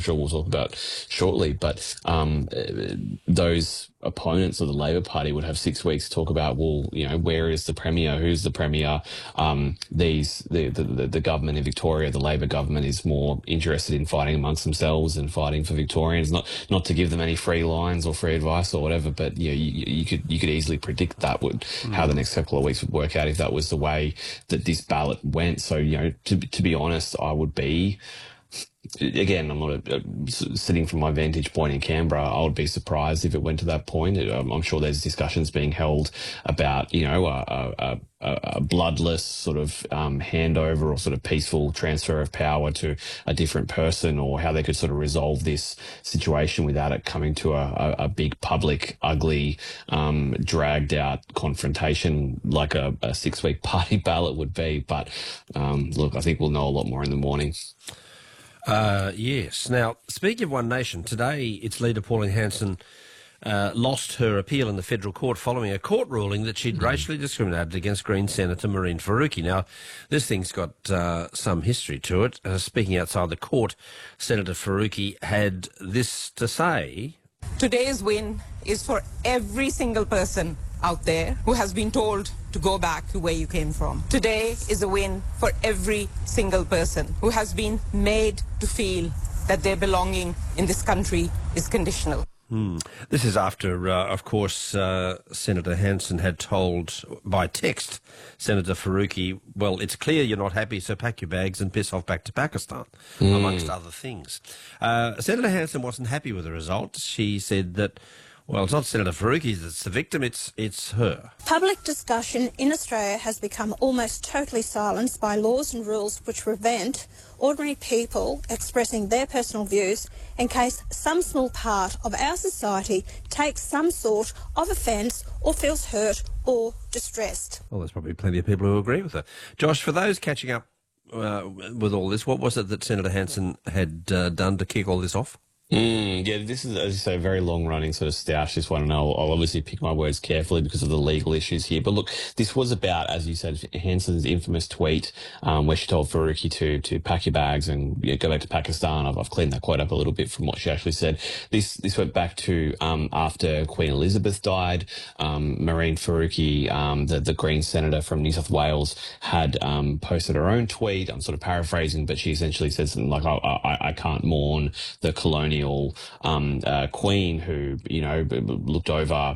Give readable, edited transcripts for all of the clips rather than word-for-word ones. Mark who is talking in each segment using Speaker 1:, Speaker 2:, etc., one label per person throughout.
Speaker 1: sure we'll talk about shortly. But those opponents of the Labor Party would have 6 weeks to talk about, well, where is the Premier? Who's the Premier? The government in Victoria, the Labor government, is more interested in fighting amongst themselves and fighting for Victorians, not to give them any free lines or free advice or whatever, but you could easily predict that how the next couple of weeks would work out if that was the way that this ballot went. So, to be honest, I would be, again, I'm not sitting from my vantage point in Canberra, I would be surprised if it went to that point. I'm sure there's discussions being held about, a bloodless sort of handover or sort of peaceful transfer of power to a different person, or how they could sort of resolve this situation without it coming to a big public, ugly, dragged out confrontation like a 6-week party ballot would be. But look, I think we'll know a lot more in the morning.
Speaker 2: Yes. Now, speaking of One Nation, today its leader, Pauline Hanson, lost her appeal in the federal court following a court ruling that she'd racially discriminated against Green Senator Mehreen Faruqi. Now, this thing's got some history to it. Speaking outside the court, Senator Faruqi had this to say.
Speaker 3: Today's win is for every single person out there who has been told to go back to where you came from. Today is a win for every single person who has been made to feel that their belonging in this country is conditional.
Speaker 2: This is after, of course, Senator Hanson had told by text Senator Faruqi, well, it's clear you're not happy, so pack your bags and piss off back to Pakistan, amongst other things. Senator Hanson wasn't happy with the result. She said that, well, it's not Senator Faruqi that's the victim, it's her.
Speaker 4: Public discussion in Australia has become almost totally silenced by laws and rules which prevent ordinary people expressing their personal views in case some small part of our society takes some sort of offence or feels hurt or distressed.
Speaker 2: Well, there's probably plenty of people who agree with her. Josh, for those catching up with all this, what was it that Senator Hanson had done to kick all this off?
Speaker 1: Yeah, this is, as you say, a very long-running sort of stoush, this one, and I'll obviously pick my words carefully because of the legal issues here. But look, this was about, as you said, Hanson's infamous tweet where she told Faruqi to pack your bags and go back to Pakistan. I've cleaned that quote up a little bit from what she actually said. This went back to after Queen Elizabeth died. Mehreen Faruqi, the Green senator from New South Wales, had posted her own tweet. I'm sort of paraphrasing, but she essentially said something like, I can't mourn the colonial queen who, looked over,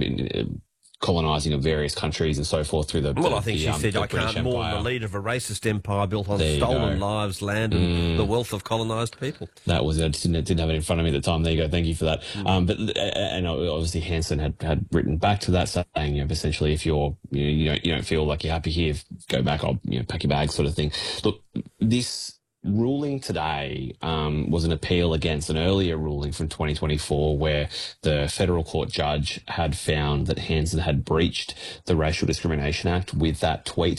Speaker 1: colonising of various countries and so forth through the...
Speaker 2: Well, I think she said, I can't mourn the leader of a racist empire built on stolen lives, land and the wealth of colonised people. That was,
Speaker 1: I didn't have it in front of me at the time. There you go. Thank you for that. And obviously Hanson had written back to that saying, essentially, if you don't feel like you're happy here, go back, I'll, pack your bags sort of thing. Look, this ruling today was an appeal against an earlier ruling from 2024 where the federal court judge had found that Hanson had breached the Racial Discrimination Act with that tweet.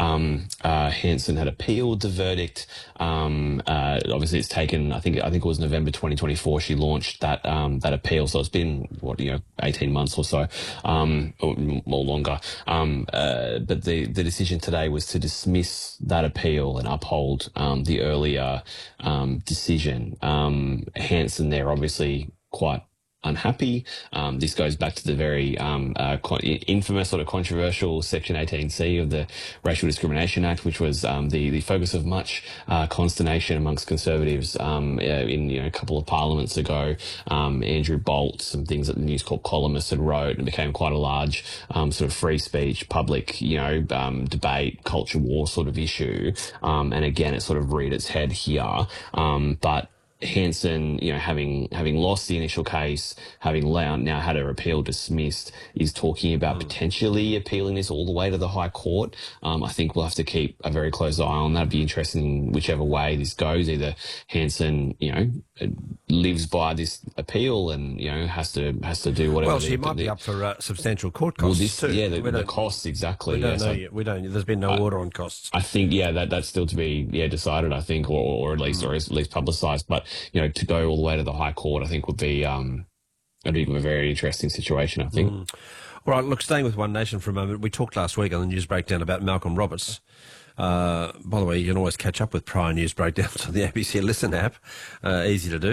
Speaker 1: Hanson had appealed the verdict. Obviously, it's taken, I think it was November 2024 she launched that appeal, so it's been 18 months or so, or more longer. But the decision today was to dismiss that appeal and uphold the earlier decision. Hanson there obviously quite unhappy. This goes back to the very infamous sort of controversial Section 18C of the Racial Discrimination Act, which was the focus of much consternation amongst Conservatives in a couple of parliaments ago. Andrew Bolt, some things that the News Corp columnist had wrote, and became quite a large sort of free speech, public, debate, culture war sort of issue. And again, it sort of reared its head here. But Hanson, having lost the initial case, having now had her appeal dismissed, is talking about potentially appealing this all the way to the High Court. I think we'll have to keep a very close eye on that. It'd be interesting whichever way this goes. Either Hanson, lives by this appeal and has to do whatever.
Speaker 2: Well, she might be up for substantial court costs too.
Speaker 1: Yeah, the costs exactly.
Speaker 2: We don't know yet. We don't. There's been no order on costs.
Speaker 1: I think that's still to be decided. I think, or at least publicised. But to go all the way to the High Court, I think would be a very interesting situation, I think.
Speaker 2: All right, look, staying with One Nation for a moment, we talked last week on the News Breakdown about Malcolm Roberts. By the way, you can always catch up with prior news breakdowns on the ABC Listen app. Easy to do.